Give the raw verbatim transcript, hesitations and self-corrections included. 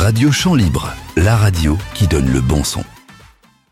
Radio Champ Libre, la radio qui donne le bon son.